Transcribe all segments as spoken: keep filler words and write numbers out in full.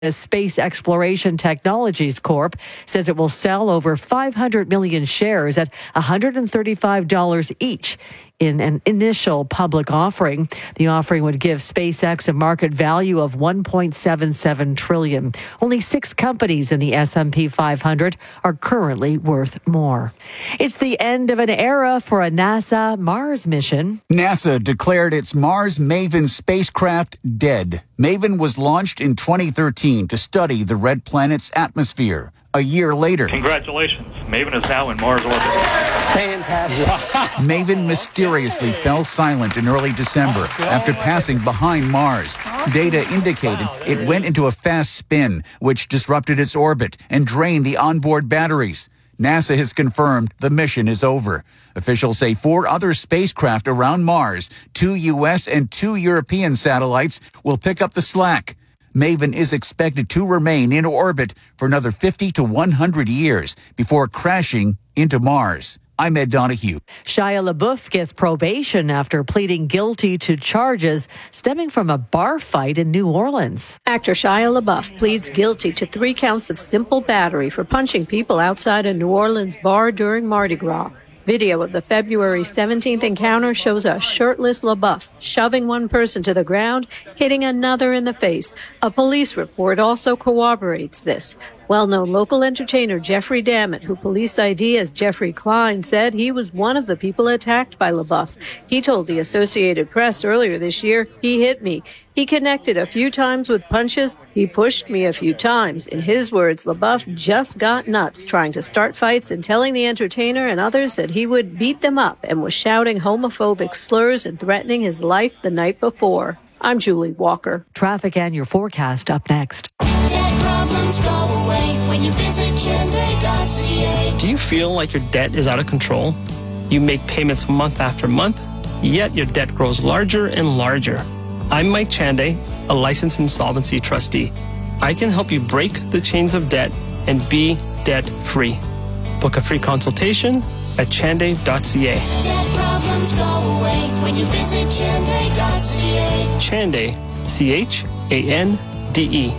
Space Exploration Technologies Corp says it will sell over five hundred million shares at one hundred thirty-five dollars each in an initial public offering. The offering would give SpaceX a market value of one point seven seven trillion dollars. Only six companies in the S and P five hundred are currently worth more. It's the end of an era for a NASA Mars mission. NASA declared its Mars Maven spacecraft dead. Maven was launched in twenty thirteen to study the red planet's atmosphere. A year later, congratulations, Maven is now in Mars orbit. Fantastic. Maven mysteriously fell silent in early December after passing behind Mars. Data indicated it went into a fast spin, which disrupted its orbit and drained the onboard batteries. NASA has confirmed the mission is over. Officials say four other spacecraft around Mars, two U S and two European satellites, will pick up the slack. Maven is expected to remain in orbit for another fifty to one hundred years before crashing into Mars. I'm Ed Donahue. Shia LaBeouf gets probation after pleading guilty to charges stemming from a bar fight in New Orleans. Actor Shia LaBeouf pleads guilty to three counts of simple battery for punching people outside a New Orleans bar during Mardi Gras. Video of the February seventeenth encounter shows a shirtless LaBeouf shoving one person to the ground, hitting another in the face. A police report also corroborates this. Well-known local entertainer Jeffrey Dammit, who police I D as Jeffrey Klein, said he was one of the people attacked by LaBeouf. He told the Associated Press earlier this year, "He hit me. He connected a few times with punches. He pushed me a few times." In his words, LaBeouf just got nuts trying to start fights and telling the entertainer and others that he would beat them up, and was shouting homophobic slurs and threatening his life the night before. I'm Julie Walker. Traffic and your forecast up next. Debt problems go away when you visit Chende dot c a. Do you feel like your debt is out of control? You make payments month after month, yet your debt grows larger and larger. I'm Mike Chande, a licensed insolvency trustee. I can help you break the chains of debt and be debt-free. Book a free consultation at Chande dot c a. Debt problems go away when you visit Chende dot c a. Chande, C H A N D E.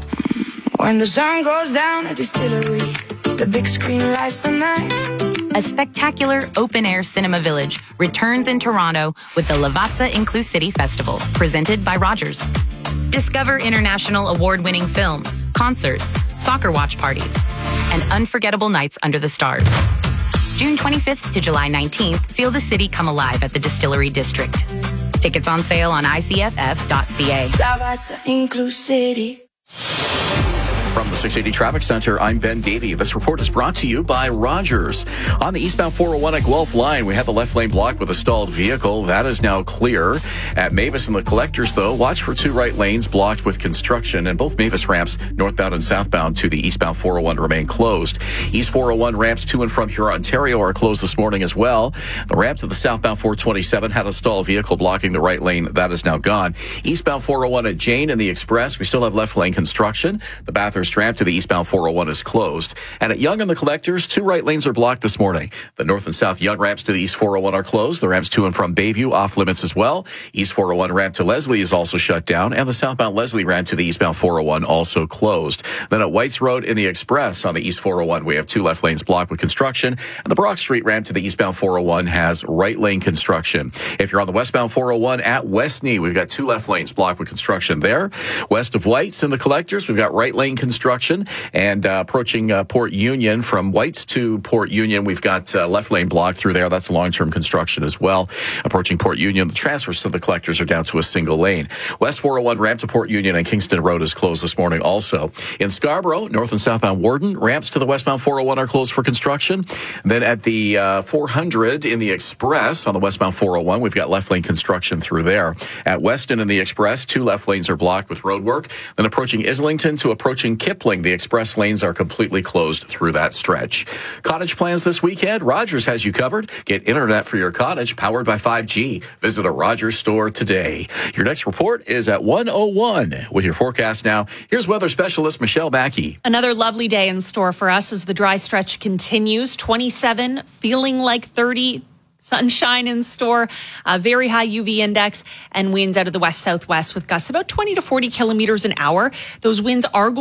When the sun goes down at Distillery, the big screen lights the night. A spectacular open-air cinema village returns in Toronto with the Lavazza Inclusivity Festival, presented by Rogers. Discover international award-winning films, concerts, soccer watch parties, and unforgettable nights under the stars. June twenty-fifth to July nineteenth, feel the city come alive at the Distillery District. Tickets on sale on I C F F dot C A. Lavazza Inclusivity. From the six eighty Traffic Center, I'm Ben Davey. This report is brought to you by Rogers. On the eastbound four oh one at Guelph Line, we had the left lane blocked with a stalled vehicle. That is now clear. At Mavis and the Collectors, though, watch for two right lanes blocked with construction, and both Mavis ramps, northbound and southbound, to the eastbound four oh one remain closed. East four oh one ramps to and from Huron, Ontario are closed this morning as well. The ramp to the southbound four twenty-seven had a stalled vehicle blocking the right lane. That is now gone. Eastbound four oh one at Jane and the Express, we still have left lane construction. The Bathurst ramp to the eastbound four oh one is closed. And at Yonge and the Collectors, two right lanes are blocked this morning. The north and south Yonge ramps to the east four oh one are closed. The ramps to and from Bayview off limits as well. East four oh one ramp to Leslie is also shut down, and the southbound Leslie ramp to the eastbound four oh one also closed. Then at Whites Road in the Express on the east four oh one, we have two left lanes blocked with construction, and the Brock Street ramp to the eastbound four oh one has right lane construction. If you're on the westbound four oh one at Westney, we've got two left lanes blocked with construction there. West of Whites and the Collectors, we've got right lane construction. And uh, approaching uh, Port Union, from Whites to Port Union, we've got uh, left lane blocked through there. That's long-term construction as well. Approaching Port Union, the transfers to the Collectors are down to a single lane. West four oh one ramp to Port Union and Kingston Road is closed this morning also. In Scarborough, north and southbound Warden, ramps to the westbound four oh one are closed for construction. Then at the uh, four hundred in the Express on the westbound four oh one, we've got left lane construction through there. At Weston in the Express, two left lanes are blocked with road work. Then approaching Islington to approaching Kipling, the Express lanes are completely closed through that stretch. Cottage plans this weekend? Rogers has you covered. Get internet for your cottage powered by five G. Visit a Rogers store today. Your next report is at one oh one. With your forecast now, here's weather specialist Michelle Mackey. Another lovely day in store for us as the dry stretch continues. twenty-seven, feeling like thirty. sunshine in store, a very high U V index, and winds out of the west-southwest with gusts about twenty to forty kilometers an hour. Those winds are going